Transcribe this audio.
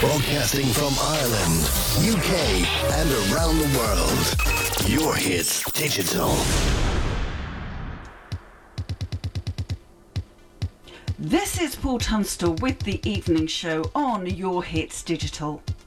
Broadcasting from Ireland, UK, and around the world. Your Hits Digital. This is Paul Tunstall with the evening show on Your Hits Digital.